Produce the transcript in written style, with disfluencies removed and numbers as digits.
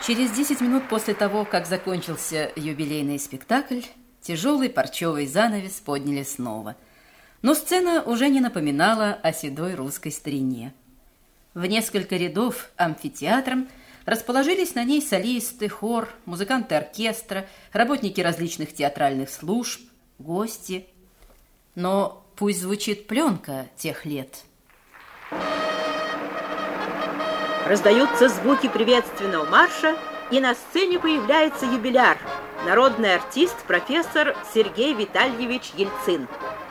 Через 10 минут после того, как закончился юбилейный спектакль, тяжелый парчевый занавес подняли снова. Но сцена уже не напоминала о седой русской старине. В несколько рядов амфитеатром расположились на ней солисты, хор, музыканты оркестра, работники различных театральных служб, гости. Но пусть звучит пленка тех лет. Раздаются звуки приветственного марша, и на сцене появляется юбиляр, народный артист профессор Сергей Витальевич Ельцин.